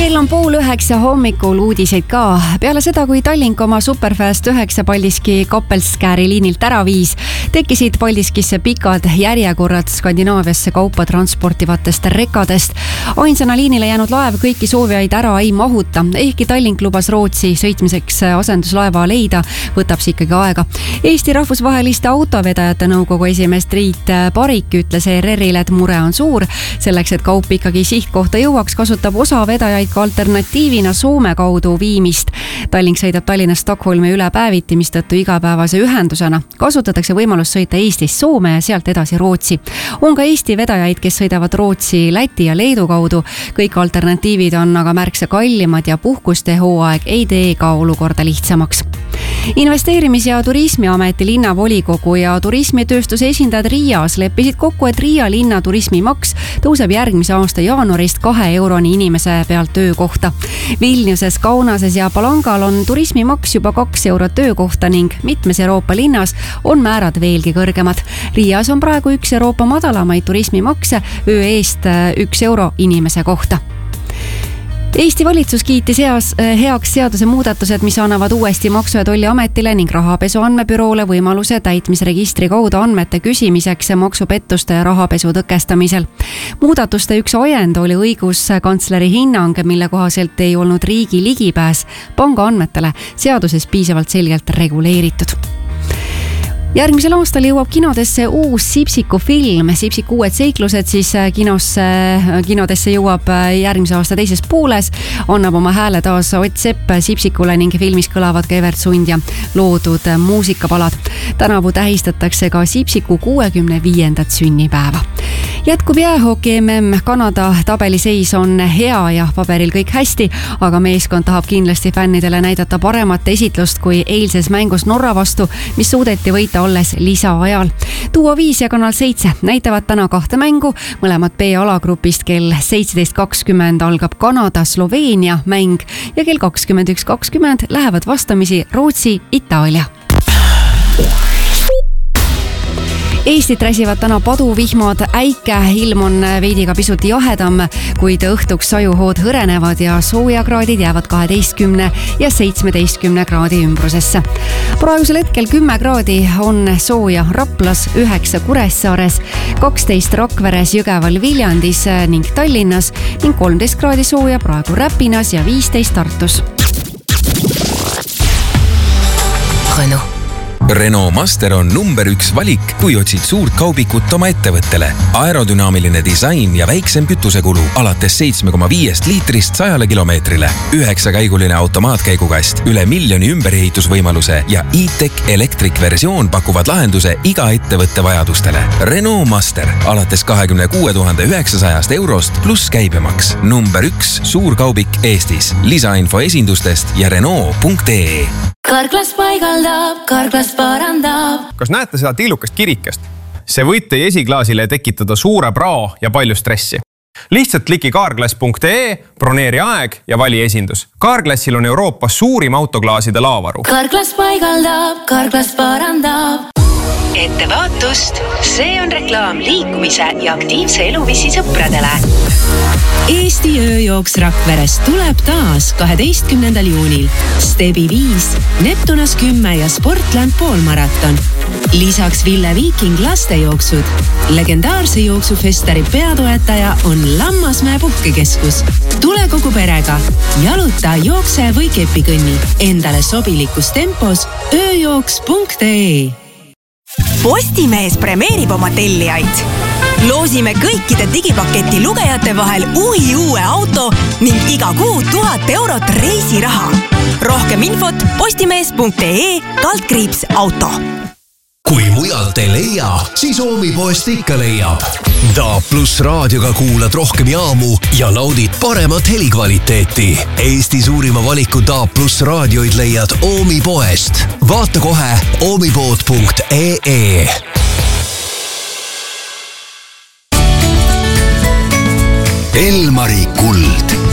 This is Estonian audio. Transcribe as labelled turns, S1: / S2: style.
S1: Kell on 8:30 hommikul, uudiseid ka. Peale seda, kui Tallink oma Superfast 9 Paldiski Koppelskääri liinilt ära viis, tekkisid Paldiskisse pikad järjekorrad Skandinaaviasse kaupa transportivatest rekadest. Ainsana liinile jäänud laev kõiki soovijaid ära ei mahuta. Ehkki Tallink lubas Rootsi sõitmiseks asenduslaeva leida, võtab see ikkagi aega. Eesti Rahvusvaheliste Autovedajate Nõukogu esimees Triit Parik ütles ERR-ile, et mure on suur. Selleks, et kaup ikkagi sihtkohta jõuaks, kasutab osa vedajaid ka alternatiivina Soome kaudu viimist. Tallink sõidab Tallinnast Stockholmi üle päeviti, mistõttu igapäevase ühendusena kasutatakse võimalust sõita Eestist Soome ja sealt edasi Rootsi. On ka Eesti vedajaid, kes sõidavad Rootsi, Läti ja Leedu kaudu. Kõik alternatiivid on aga märksa kallimad ja puhkuste hooaeg ei tee ka olukorda lihtsamaks. Investeerimis- ja Turismiameti linnavolikogu ja turismitööstuse esindajad Riias leppisid kokku, et Riia linna turismimaks tõuseb järgmise aasta jaanuarist 2 euroni inimese pealt töökohta. Vilniuses, Kaunases ja Palangal on turismimaks juba 2 eurot töökohta ning mitmes Euroopa linnas on määrad veelgi kõrgemad. Riias on praegu üks Euroopa madalamaid turismimakse, öö eest 1 euro inimese kohta. Eesti valitsus kiitis heaks seaduse muudatused, mis annavad uuesti Maksu- ja Tolliametile ning Rahapesu Andmebüroole võimaluse täitmisregistri kaudu andmete küsimiseks maksupettuste ja rahapesu tõkestamisel. Muudatuste üks ajend oli õiguskantsleri hinnang, mille kohaselt ei olnud riigi ligipääs panga andmetele seaduses piisavalt selgelt reguleeritud. Järgmisel aastal jõuab kinodesse uus Sipsiku film. Sipsiku uued seiklused siis kinodesse jõuab järgmise aasta teises pooles. Annab oma hääle taas Ott Sepp Sipsikule ning filmis kõlavad ka Evert Sund ja loodud muusikapalad. Tänavu tähistatakse ka Sipsiku 65. sünnipäeva. Jätkub jäähoki MM. Kanada tabeliseis on hea ja paberil kõik hästi, aga meeskond tahab kindlasti fännidele näidata paremat esitlust kui eilses mängus Norra vastu, mis suudeti võita olles lisaajal. Duo 5 ja Kanal 7 näitavad täna 2 mängu, mõlemad B-alagrupist kell 17.20 algab Kanada-Sloveenia mäng ja kell 21.20 lähevad vastamisi Rootsi-Itaalia. Eestit räsivad täna paduvihmad, äike, ilm on veidi ka pisut jahedam, kuid õhtuks sajuhood hõrenevad ja soojakraadid jäävad 12 ja 17 kraadi ümbrusesse. Praegusel hetkel 10 kraadi on sooja Raplas, 9 Kuressaares, 12 Rakveres, Jõgeval, Viljandis ning Tallinnas ning 13 kraadi sooja praegu Räpinas ja 15 Tartus.
S2: Renault Master on number 1 valik, kui otsid suurt kaubikut oma ettevõttele. Aerodünaamiline disain ja väiksem kütusekulu alates 7,5 liitrist 100 kilomeetrile. 9-käiguline automaatkäigukast, üle 1 miljoni ümberehitusvõimaluse ja e-tech Electric versioon pakuvad lahenduse iga ettevõtte vajadustele. Renault Master alates 26 900 eurost pluss käibemaks. Number 1 suurkaubik Eestis. Lisainfo esindustest ja Renault.ee.
S3: Karklas paigaldab, Karklas parandab.
S4: Kas näete seda tillukast kirikest? See võib teie esiklaasile tekitada suure prao ja palju stressi. Lihtsalt kliki karklas.ee, broneeri aeg ja vali esindus. Karklassil on Euroopas suurim autoklaaside laavaru.
S3: Karklas paigaldab, Karklas parandab.
S5: Ettevaatust, see on reklaam liikumise ja aktiivse eluviisi sõpradele.
S6: Eesti ööjooks Rakveres tuleb taas 12. juunil. Stebi 5, Neptunas 10 ja Sportland poolmaraton. Lisaks Ville Viiking lastejooksud. Legendaarse jooksufestari peatoetaja on Lammasmäe puhkekeskus. Tule kogu perega. Jaluta, jookse või kepikõnni. Endale sobilikus tempos ööjooks.ee.
S7: Postimees premeerib oma tellijaid. Loosime kõikide digipaketi lugejate vahel uue auto ning iga kuu 1000 eurot reisiraha. Rohkem infot postimees.ee/auto.
S8: Kui mujalt ei leia, siis Oomipoest ikka leiab. DAB+ raadioga kuulad rohkem jaamu ja naudid paremat helikvaliteeti. Eesti suurima valiku DAB+ raadioid leiad Oomipoest. Vaata kohe oomipood.ee. Elmari kuld.